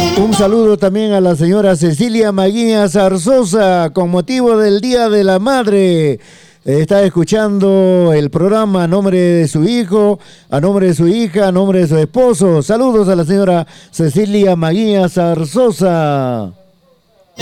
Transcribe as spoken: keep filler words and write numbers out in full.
Un saludo también a la señora Cecilia Maguía Zarzosa con motivo del Día de la Madre. Está escuchando el programa a nombre de su hijo, a nombre de su hija, a nombre de su esposo. Saludos a la señora Cecilia Maguía Zarzosa.